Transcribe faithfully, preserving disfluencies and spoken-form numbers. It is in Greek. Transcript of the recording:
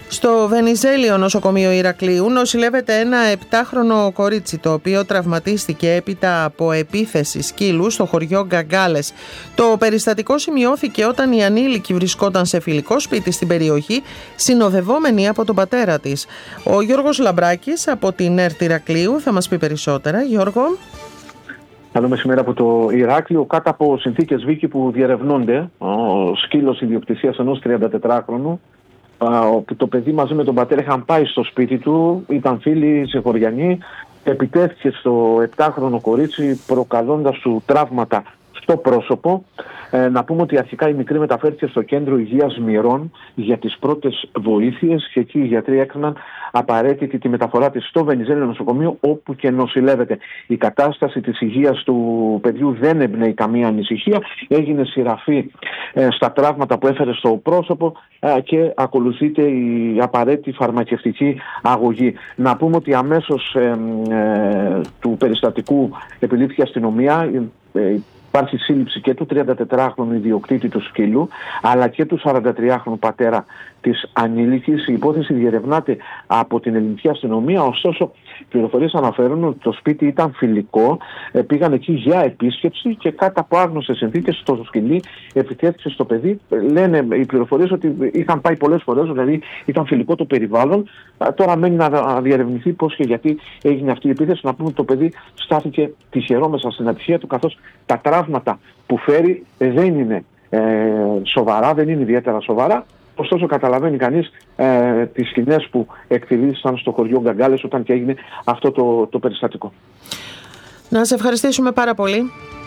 Στο Βενιζέλιο νοσοκομείο Ηρακλείου νοσηλεύεται ένα επτάχρονο κορίτσι, το οποίο τραυματίστηκε έπειτα από επίθεση σκύλου στο χωριό Γκαγκάλες. Το περιστατικό σημειώθηκε όταν η ανήλικη βρισκόταν σε φιλικό σπίτι στην περιοχή, συνοδευόμενη από τον πατέρα της. Ο Γιώργος Λαμπράκης από την ΕΡΤ Ηρακλείου θα μας πει περισσότερα. Γιώργο. Καλό μεσημέρι από το Ηράκλειο. Κάτω από συνθήκες βίκη που διερευνώνται, ο σκύλος ιδιοκτησίας ενός τριαντατετράχρονου, όπου το παιδί μαζί με τον πατέρα είχαν πάει στο σπίτι του, ήταν φίλοι, συγχωριανοί, επιτέθηκε στο επτάχρονο κορίτσι προκαλώντας του τραύματα στο πρόσωπο. Ε, να πούμε ότι αρχικά η μικρή μεταφέρθηκε στο κέντρο υγείας Μυρών για τις πρώτες βοήθειες και εκεί οι γιατροί έκριναν απαραίτητη τη μεταφορά της στο Βενιζέλιο νοσοκομείο, όπου και νοσηλεύεται. Η κατάσταση της υγείας του παιδιού δεν εμπνέει καμία ανησυχία. Έγινε σειραφή ε, στα τραύματα που έφερε στο πρόσωπο ε, και ακολουθείται η απαραίτητη φαρμακευτική αγωγή. Να πούμε ότι αμέσως ε, ε, του περιστατικού επιλήφθηκε αστυνομία. Ε, Υπάρχει σύλληψη και του τριαντατετράχρονου ιδιοκτήτη του σκύλου, αλλά και του σαραντατριάχρονου πατέρα της ανήλικης. Η υπόθεση διερευνάται από την ελληνική αστυνομία, ωστόσο πληροφορίες αναφέρουν ότι το σπίτι ήταν φιλικό, πήγαν εκεί για επίσκεψη και κάτω από άγνωστες συνθήκες το σκυλί επιτέθηκε στο παιδί. Λένε οι πληροφορίες ότι είχαν πάει πολλές φορές, δηλαδή ήταν φιλικό το περιβάλλον. Τώρα μένει να διερευνηθεί πώς και γιατί έγινε αυτή η επίθεση. Να πούμε ότι το παιδί στάθηκε τυχερό μέσα στην ατυχία του, καθώς τα τραύματα που φέρει δεν είναι ε, σοβαρά, δεν είναι ιδιαίτερα σοβαρά. Ωστόσο καταλαβαίνει κανείς ε, τις σκηνές που εκτελήθησαν στο χωριό Γκαγκάλες όταν και έγινε αυτό το, το περιστατικό. Να σε ευχαριστήσουμε πάρα πολύ.